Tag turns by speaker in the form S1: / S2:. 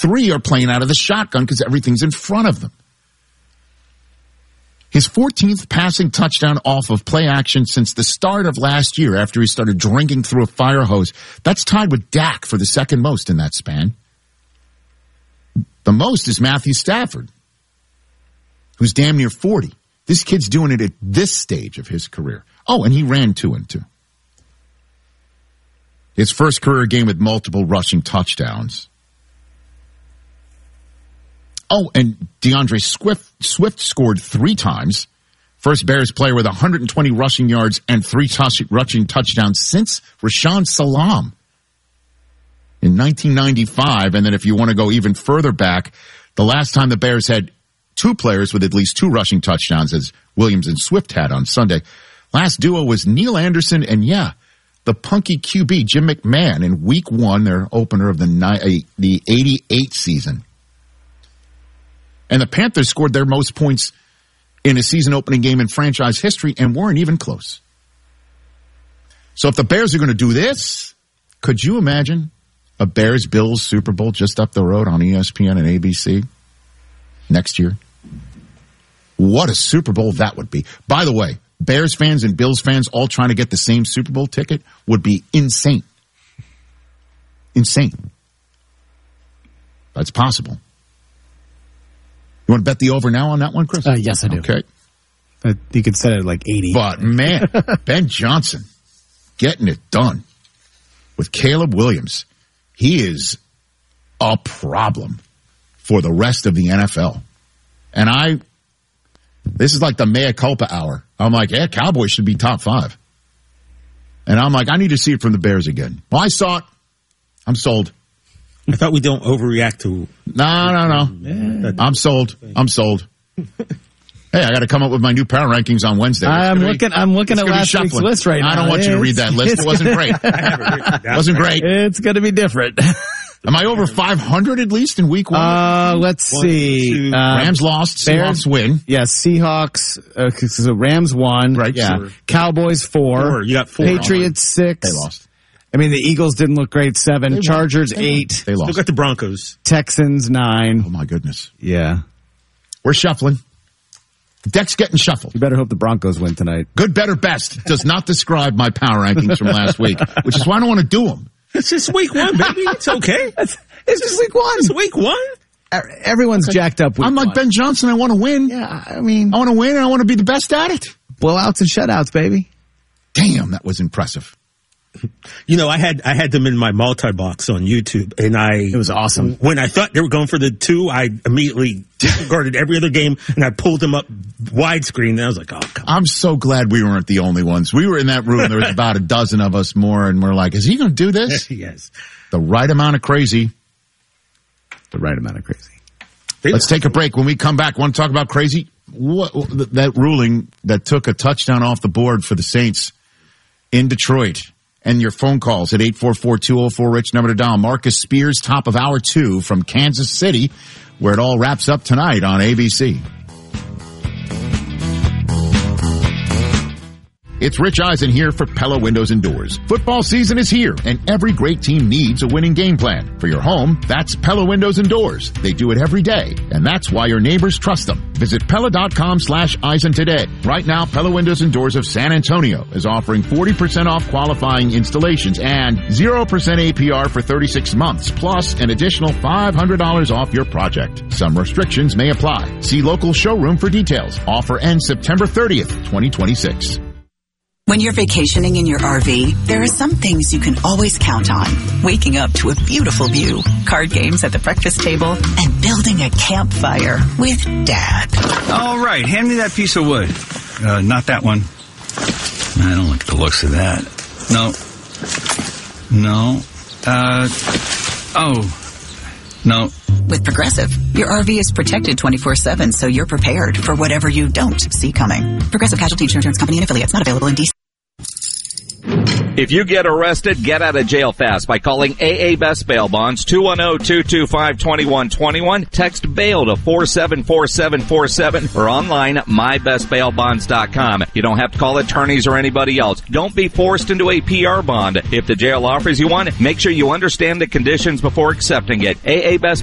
S1: 3 are playing out of the shotgun because everything's in front of them. His 14th passing touchdown off of play action since the start of last year after he started drinking through a fire hose. That's tied with Dak for the second most in that span. The most is Matthew Stafford, who's damn near 40. This kid's doing it at this stage of his career. Oh, and he ran 2 and 2. His first career game with multiple rushing touchdowns. Oh, and DeAndre Swift scored 3 times. First Bears player with 120 rushing yards and 3 rushing touchdowns since Rashaan Salam in 1995. And then if you want to go even further back, the last time the Bears had 2 players with at least 2 rushing touchdowns, as Williams and Swift had on Sunday. Last duo was Neil Anderson and, the punky QB, Jim McMahon, in week 1, their opener of the 88 season. And the Panthers scored their most points in a season-opening game in franchise history and weren't even close. So if the Bears are going to do this, could you imagine a Bears-Bills Super Bowl just up the road on ESPN and ABC next year? What a Super Bowl that would be. By the way, Bears fans and Bills fans all trying to get the same Super Bowl ticket would be insane. Insane. That's possible. You want to bet the over now on that one, Chris?
S2: Yes, I do.
S1: Okay.
S2: You could set it at like 80.
S1: But, man, Ben Johnson getting it done with Caleb Williams. He is a problem for the rest of the NFL. And this is like the mea culpa hour. I'm like, Cowboys should be top 5. And I'm like, I need to see it from the Bears again. Well, I saw it. I'm sold.
S3: I thought we don't overreact to.
S1: No. Yeah. I'm sold. Hey, I got to come up with my new power rankings on Wednesday.
S2: I'm looking at last week's list right now.
S1: I don't want you to read that list. It wasn't great. It wasn't great.
S2: It's going to be different.
S1: Am I over 500 at least in week 1?
S2: Let's see.
S1: Rams lost. Seahawks win.
S2: Yes, Seahawks. So Rams won.
S1: Right.
S2: Yeah.
S1: Sure.
S2: Cowboys 4.
S3: You got 4.
S2: Patriots 6.
S1: They lost.
S2: I mean, the Eagles didn't look great. 7. Chargers 8.
S1: They lost.
S3: Look at the Broncos.
S2: Texans 9.
S1: Oh my goodness.
S2: Yeah.
S1: We're shuffling. Deck's getting shuffled.
S2: You better hope the Broncos win tonight.
S1: Good, better, best does not describe my power rankings from last week, which is why I don't want to do them.
S3: It's just week 1, baby. It's okay.
S2: It's just week 1.
S3: It's week 1.
S2: Everyone's jacked up week 1.
S1: I'm like Ben Johnson. I want to win.
S2: Yeah, I mean.
S1: I want to win and I want to be the best at it.
S2: Blowouts and shutouts, baby.
S1: Damn, that was impressive.
S3: You know, I had them in my multi-box on YouTube, and
S2: it was awesome.
S3: When I thought they were going for the 2, I immediately disregarded every other game, and I pulled them up widescreen, and I was like, oh, come on.
S1: I'm so glad we weren't the only ones. We were in that room, there was about a dozen of us more, and we're like, is he going to do this?
S3: Yes.
S1: The right amount of crazy.
S2: The right amount of crazy.
S1: Let's take a break. When we come back, want to talk about crazy? That ruling that took a touchdown off the board for the Saints in Detroit. And your phone calls at 844-204-RICH, number to dial. Marcus Spears, top of hour 2 from Kansas City, where it all wraps up tonight on ABC. It's Rich Eisen here for Pella Windows and Doors. Football season is here, and every great team needs a winning game plan. For your home, that's Pella Windows and Doors. They do it every day, and that's why your neighbors trust them. Visit Pella.com/Eisen today. Right now, Pella Windows and Doors of San Antonio is offering 40% off qualifying installations and 0% APR for 36 months, plus an additional $500 off your project. Some restrictions may apply. See local showroom for details. Offer ends September 30th, 2026.
S4: When you're vacationing in your RV, there are some things you can always count on. Waking up to a beautiful view, card games at the breakfast table, and building a campfire with Dad.
S5: All right, hand me that piece of wood. Not that one. I don't like the looks of that. No. No.
S4: With Progressive, your RV is protected 24/7, so you're prepared for whatever you don't see coming. Progressive Casualty Insurance Company and Affiliates, not available in D.C.
S6: If you get arrested, get out of jail fast by calling AA Best Bail Bonds, 210-225-2121. Text bail to 474747 or online at mybestbailbonds.com. You don't have to call attorneys or anybody else. Don't be forced into a PR bond. If the jail offers you one, make sure you understand the conditions before accepting it. AA Best